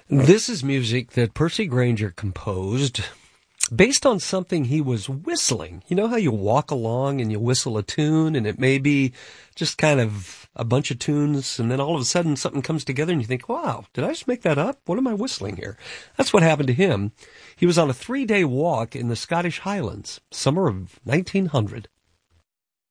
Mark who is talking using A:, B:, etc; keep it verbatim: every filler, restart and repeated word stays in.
A: This is music that Percy Grainger composed based on something he was whistling. You know how you walk along and you whistle a tune, and it may be just kind of a bunch of tunes, and then all of a sudden something comes together and you think, wow, did I just make that up? What am I whistling here? That's what happened to him. He was on a three-day walk in the Scottish Highlands, summer of nineteen hundred.